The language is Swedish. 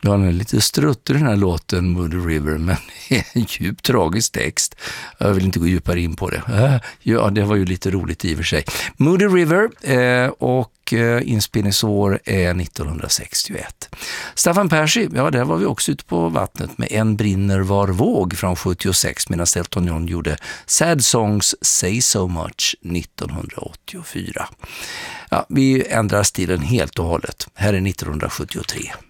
Ja, den är lite strutter den här låten Moody River, men det är en djup tragisk text. Jag vill inte gå djupare in på det. Ja, det var ju lite roligt i och för sig. Moody River och inspelningsår är 1961. Staffan Percy, ja där var vi också ute på vattnet med En brinner var våg från 76 medan Elton John gjorde Sad Songs Say So Much 1984. Ja, vi ändrar stilen helt och hållet. Här är 1973.